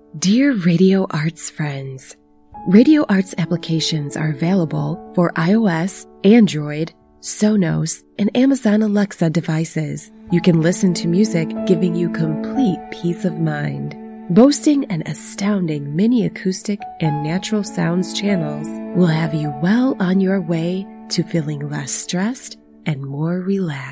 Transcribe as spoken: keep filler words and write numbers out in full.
Dear Radio Arts friends, Radio Arts applications are available for iOS, Android, Sonos, and Amazon Alexa devices. You can listen to music giving you complete peace of mind. Boasting an astounding mini acoustic and natural sounds channels will have you well on your way to feeling less stressed and more relaxed.